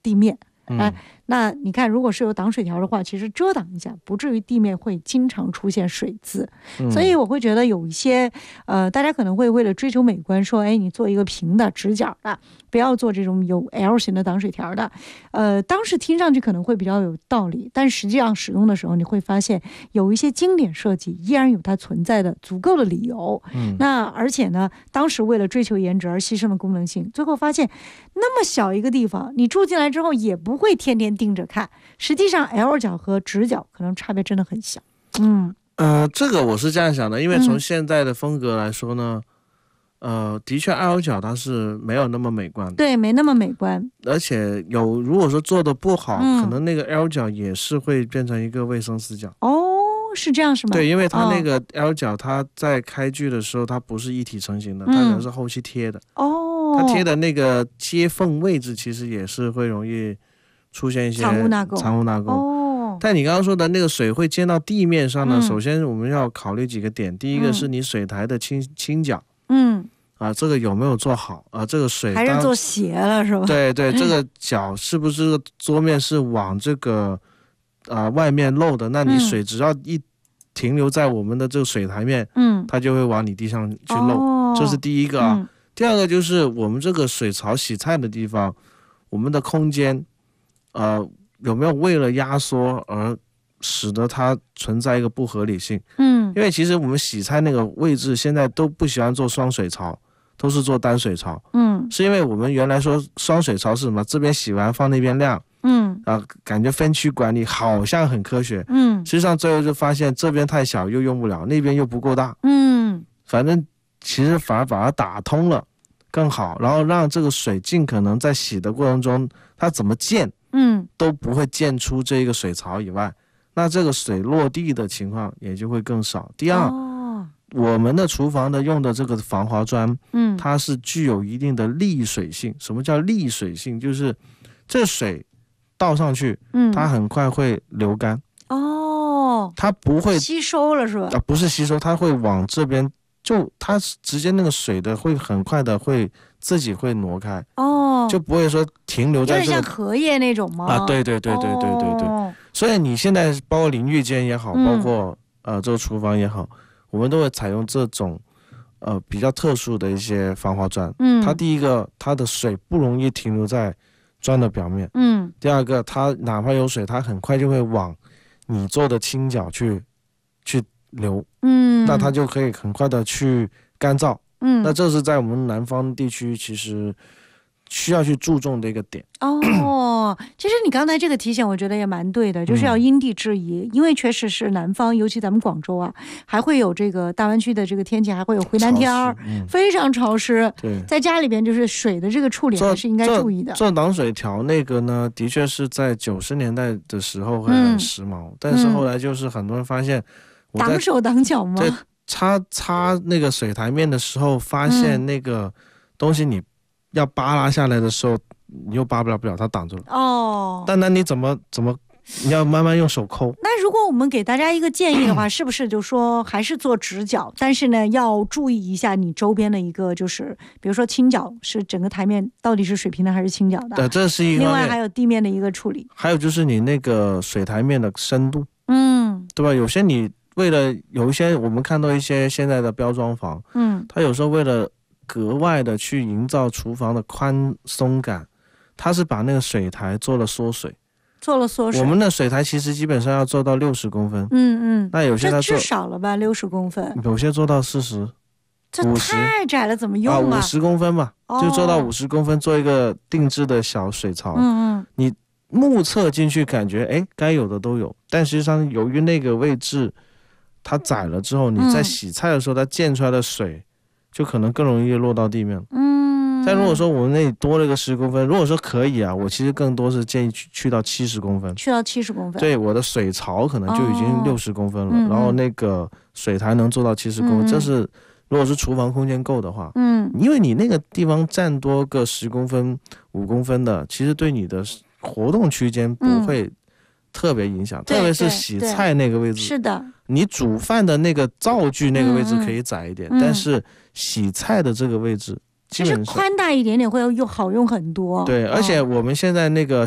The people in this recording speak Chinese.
地面。那你看，如果是有挡水条的话，其实遮挡一下，不至于地面会经常出现水渍。所以我会觉得有一些大家可能会为了追求美观，说，哎，你做一个平的直角的，不要做这种有 L 型的挡水条的。当时听上去可能会比较有道理，但实际上使用的时候，你会发现有一些经典设计依然有它存在的足够的理由。那而且呢，当时为了追求颜值而牺牲了功能性，最后发现那么小一个地方，你住进来之后也不会天天盯着看。实际上 L 角和直角可能差别真的很小。 这个我是这样想的，因为从现在的风格来说呢，的确 L 角它是没有那么美观， 对，没那么美观， 而且如果说做的不好，可能那个 L 角也是会变成一个卫生死角。 是这样是吗？ 对，因为它那个 L 角，它在开具的时候，它不是一体成型的，它可能是后期贴的。它贴的那个接缝位置，其实也是会容易出现一些藏污纳垢。但你刚刚说的那个水会溅到地面上呢，首先我们要考虑几个点。第一个是你水台的倾角，这个有没有做好啊？这个水还是做斜了是吧？ 对，这个角是不是桌面是往这个外面漏的？那你水只要一停留在我们的这个水台面，它就会往你地上去漏，这是第一个啊。第二个就是我们这个水槽洗菜的地方，我们的空间，有没有为了压缩而使得它存在一个不合理性？因为其实我们洗菜那个位置现在都不喜欢做双水槽，都是做单水槽。是因为我们原来说双水槽是什么？这边洗完放那边晾。感觉分区管理好像很科学。实际上最后就发现这边太小又用不了，那边又不够大。反正其实反而把它打通了更好，然后让这个水尽可能在洗的过程中，它怎么溅，都不会溅出这个水槽以外，那这个水落地的情况也就会更少。第二，我们的厨房的用的这个防滑砖，它是具有一定的沥水性。什么叫沥水性？就是这水倒上去，它很快会流干。它不会吸收了是吧？ 不是吸收，它会往这边，就它直接那个水的会很快的会自己会挪开。就不会说停留在这个， 有点像荷叶那种吗？ 对。所以你现在包括淋浴间也好，包括这个厨房也好，我们都会采用这种比较特殊的一些防滑砖。它第一个，它的水不容易停留在砖的表面。第二个，它哪怕有水，它很快就会往你做的倾角去流。那它就可以很快的去干燥。那这是在我们南方地区其实需要去注重的一个点。 其实你刚才这个提醒我觉得也蛮对的，就是要因地制宜。因为确实是南方，尤其咱们广州啊，还会有这个大湾区的这个天气，还会有回南天儿，非常潮湿。 对， 在家里边就是水的这个处理还是应该注意的。 做挡水条那个呢，的确是在90年代的时候会很时髦，但是后来就是很多人发现挡手挡脚吗？ 对，擦那个水台面的时候，发现那个东西你要扒拉下来的时候，你又扒不了，它挡住了。但那你怎么你要慢慢用手抠。 那如果我们给大家一个建议的话，是不是就说还是做直角，但是呢要注意一下你周边的一个，就是比如说倾角是整个台面到底是水平的还是倾角的？ 对，这是一个。 另外还有地面的一个处理， 还有就是你那个水台面的深度，对吧？有些你为了有一些我们看到一些现在的标装房，它有时候为了格外的去营造厨房的宽松感，它是把那个水台做了缩水。我们的水台其实基本上要做到60公分。那有些它这至少了吧，60公分。 有些做到40。 这太窄了，怎么用啊 ？50公分吧，就做到50公分，做一个定制的小水槽。你目测进去感觉，该有的都有，但实际上由于那个位置它窄了之后，你在洗菜的时候，它溅出来的水就可能更容易落到地面。但如果说我们那里多了个10公分，如果说可以啊，我其实更多是建议去到70公分。 去到70公分。 对，我的水槽可能就已经60公分了，然后那个水台能做到70公分，这是如果是厨房空间够的话。因为你那个地方占多个10公分、5公分的，其实对你的活动区间不会特别影响，特别是洗菜那个位置。 是的。 你煮饭的那个灶具那个位置可以窄一点，但是洗菜的这个位置。 其实宽大一点点会好用很多。 对，而且我们现在那个